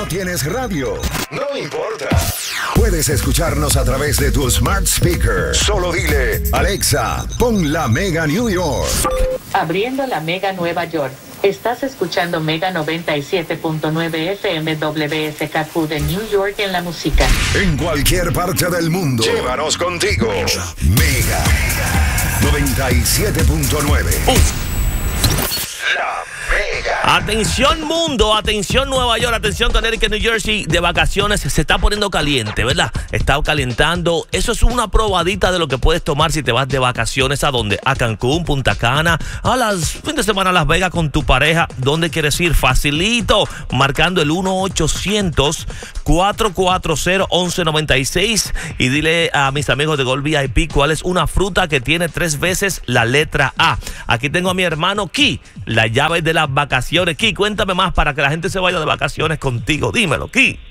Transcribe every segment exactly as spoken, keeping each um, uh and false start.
tienes radio? No importa. Puedes escucharnos a través de tu smart speaker. Solo dile, Alexa, pon la Mega New York. Abriendo la Mega Nueva York. Estás escuchando Mega noventa y siete punto nueve F M W S K Q de New York en la música. En cualquier parte del mundo. Llévanos contigo. Mega noventa y siete punto nueve. La Mega. Atención mundo, atención Nueva York, atención Connecticut, New Jersey, de vacaciones. Se está poniendo caliente, ¿verdad? Está calentando. Eso es una probadita de lo que puedes tomar si te vas de vacaciones. ¿A dónde? A Cancún, Punta Cana, a las fin de semana a Las Vegas con tu pareja. ¿Dónde quieres ir? Facilito, marcando el uno ochocientos, cuatro cuatro cero, once noventa y seis y dile a mis amigos de Gold V I P cuál es una fruta que tiene tres veces la letra A. Aquí tengo a mi hermano Ki, la llave de las vacaciones. Ki, cuéntame más para que la gente se vaya de vacaciones contigo. Dímelo, Ki.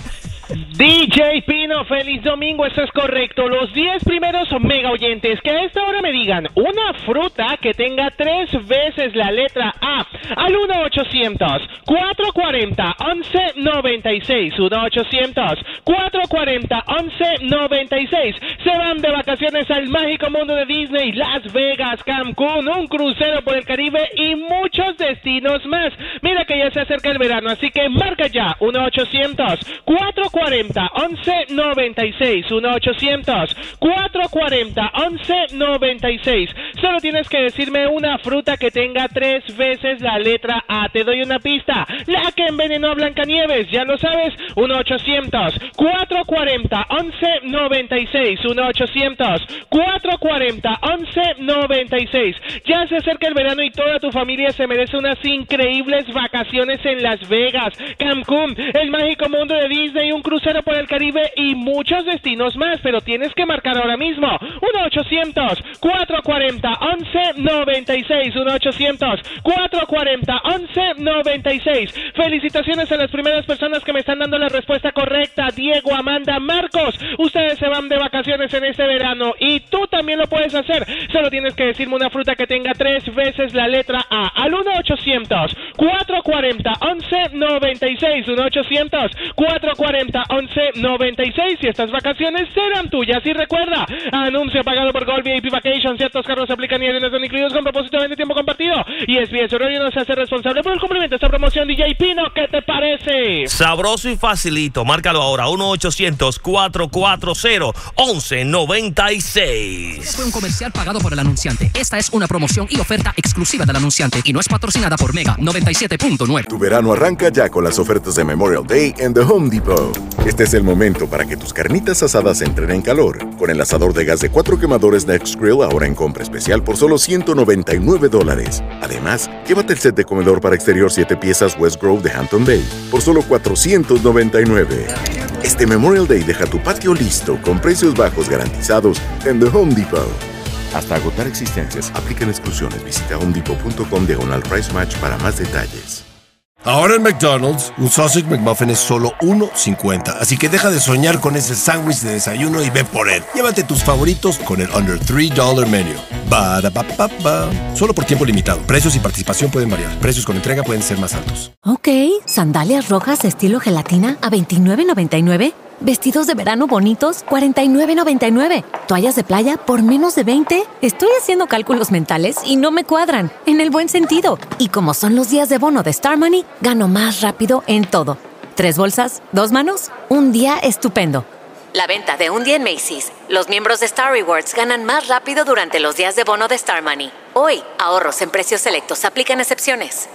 D J Pino, feliz domingo, eso es correcto. Los diez primeros mega oyentes que a esta hora me digan una fruta que tenga tres veces la letra A al uno ochocientos, cuatro cuatro cero, once noventa y seis, uno ochocientos, cuatro cuatro cero, once noventa y seis. Se van de vacaciones al mágico mundo de Disney, Las Vegas, Cancún, un crucero por el Caribe y muchos destinos más. Mira que ya se acerca el verano, así que marca ya uno ochocientos, cuatro cuatro cero, once noventa y seis, uno ochocientos, cuatro cuatro cero, once noventa y seis. Solo tienes que decirme una fruta que tenga tres veces la letra A. Te doy una pista, la que envenenó a Blancanieves, ya lo sabes, uno ochocientos, cuatro cuatro cero, once noventa y seis, uno ochocientos, cuatro cuatro cero, once noventa y seis. Ya se acerca el verano y toda tu familia se merece unas increíbles vacaciones en Las Vegas, Cancún, el mágico mundo de Disney, un crucero por el Caribe y muchos destinos más, pero tienes que marcar ahora mismo uno ochocientos, cuatro cuatro cero, once noventa y seis, uno ochocientos, cuatro cuatro cero, once noventa y seis. Felicitaciones a las primeras personas que me están dando la respuesta correcta. Diego, Amanda, Marcos, ustedes se van de vacaciones en este verano y tú también lo puedes hacer. Solo tienes que decirme una fruta que tenga tres veces la letra A al uno ochocientos, cuatro cuatro cero, once noventa y seis, uno ochocientos, cuatro cuatro cero, once noventa y seis. Y estas vacaciones serán tuyas. Y recuerda, anuncio pagado por Gold V I P Vacation. Ciertos carros se aplican y aviones son incluidos con propósito de tiempo compartido. Y S B S Radio no se hace responsable por el cumplimiento de esta promoción. D J Pino, ¿qué te parece? Sabroso y facilito. Márcalo ahora, uno ochocientos, cuatro cuatro cero, once noventa y seis. Este fue un comercial pagado por el anunciante. Esta es una promoción y oferta exclusiva del anunciante y no es patrocinada por Mega noventa y siete punto nueve. Tu verano arranca ya con las ofertas de Memorial Day en The Home Depot. Este es el momento para que tus carnitas asadas entren en calor. Con el asador de gas de cuatro quemadores Next Grill ahora en compra especial por solo ciento noventa y nueve dólares. Además, llévate el set de comedor para exterior siete piezas West Grove de Hampton Bay por solo cuatrocientos noventa y nueve. Este Memorial Day deja tu patio listo con precios bajos garantizados en The Home Depot. Hasta agotar existencias, aplican exclusiones. Visita homedepot punto com diagonal price match para más detalles. Ahora en McDonald's, un Sausage McMuffin es solo uno cincuenta. Así que deja de soñar con ese sándwich de desayuno y ve por él. Llévate tus favoritos con el Under tres dólares Menu. Ba-da-ba-ba-ba. Solo por tiempo limitado. Precios y participación pueden variar. Precios con entrega pueden ser más altos. Ok, sandalias rojas estilo gelatina a veintinueve noventa y nueve. Vestidos de verano bonitos, cuarenta y nueve noventa y nueve. Toallas de playa por menos de veinte. Estoy haciendo cálculos mentales y no me cuadran, en el buen sentido. Y como son los días de bono de Star Money, gano más rápido en todo. Tres bolsas, dos manos, un día estupendo. La venta de un día en Macy's. Los miembros de Star Rewards ganan más rápido durante los días de bono de Star Money. Hoy, ahorros en precios selectos. Aplican excepciones.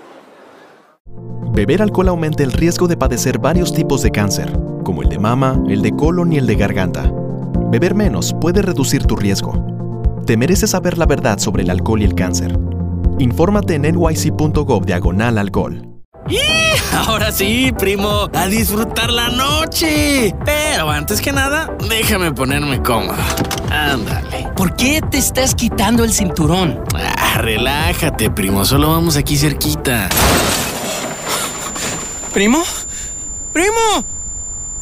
Beber alcohol aumenta el riesgo de padecer varios tipos de cáncer, como el de mama, el de colon y el de garganta. Beber menos puede reducir tu riesgo. Te mereces saber la verdad sobre el alcohol y el cáncer. Infórmate en n y c punto gov diagonal alcohol. ¡Y! Ahora sí, primo, a disfrutar la noche. Pero antes que nada, déjame ponerme cómodo. Ándale. ¿Por qué te estás quitando el cinturón? Ah, relájate, primo, solo vamos aquí cerquita. ¿Primo? ¡Primo!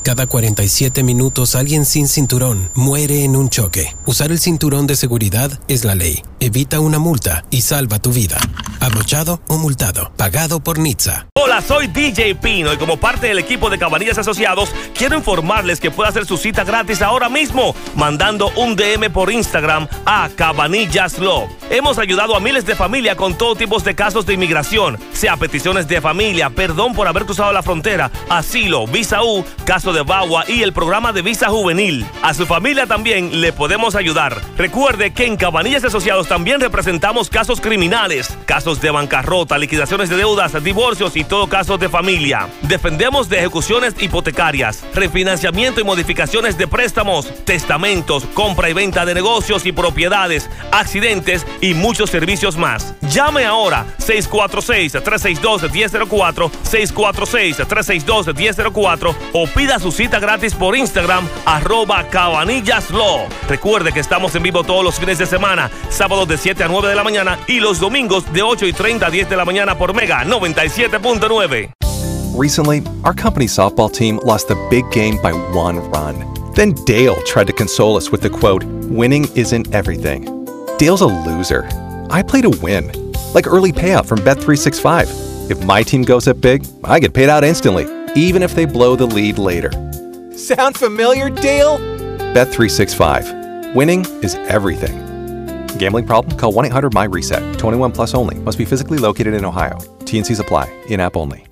Cada cuarenta y siete minutos alguien sin cinturón muere en un choque. Usar el cinturón de seguridad es la ley. Evita una multa y salva tu vida. Abrochado o multado. Pagado por N H T S A. Hola, soy D J Pino y como parte del equipo de Cabanillas Asociados, quiero informarles que puede hacer su cita gratis ahora mismo, mandando un D M por Instagram a Cabanillas Law. Hemos ayudado a miles de familias con todo tipo de casos de inmigración, sea peticiones de familia, perdón por haber cruzado la frontera, asilo, visa U, caso de V A W A y el programa de visa juvenil. A su familia también le podemos ayudar. Recuerde que en Cabanillas Asociados también representamos casos criminales, casos de bancarrota, liquidaciones de deudas, divorcios y todo caso de familia. Defendemos de ejecuciones hipotecarias, refinanciamiento y modificaciones de préstamos, testamentos, compra y venta de negocios y propiedades, accidentes y muchos servicios más. Llame ahora seis cuatro seis, tres seis dos, uno cero cero cuatro, seis cuatro seis, tres seis dos, uno cero cero cuatro o pida su cita gratis por Instagram arroba Cabanillas Law. Recuerde que estamos en vivo todos los fines de semana, sábados de siete a nueve de la mañana y los domingos de ocho y treinta a diez de la mañana por Mega noventa y siete punto nueve. Recently, our company's softball team lost the big game by one run. Then Dale tried to console us with the quote, "Winning isn't everything." Dale's a loser. I play to win. Like early payout from Bet three sixty-five. If my team goes up big, I get paid out instantly, even if they blow the lead later. Sound familiar, Dale? Bet three sixty-five. Winning is everything. Gambling problem? Call one eight hundred M Y RESET. twenty-one plus only. Must be physically located in Ohio. T and C's apply. In-app only.